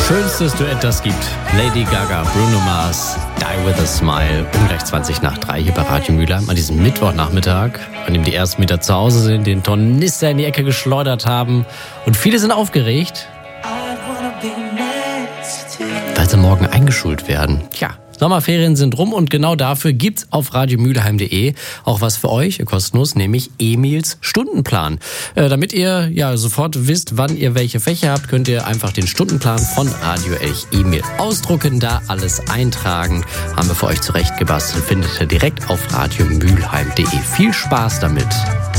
Schönstes Duett, das gibt. Lady Gaga, Bruno Mars, Die With A Smile. Um gleich 3 hier bei Radio Mülheim an diesem Mittwochnachmittag, an dem die ersten wieder zu Hause sind, den Tornister in die Ecke geschleudert haben. Und viele sind aufgeregt, weil sie morgen eingeschult werden. Tja, Sommerferien sind rum und genau dafür gibt's auf radiomülheim.de auch was für euch, kostenlos, nämlich Emils Stundenplan. Damit ihr ja sofort wisst, wann ihr welche Fächer habt, könnt ihr einfach den Stundenplan von Radio Elch Emil ausdrucken, da alles eintragen. Haben wir für euch zurechtgebastelt, findet ihr direkt auf radiomülheim.de. Viel Spaß damit!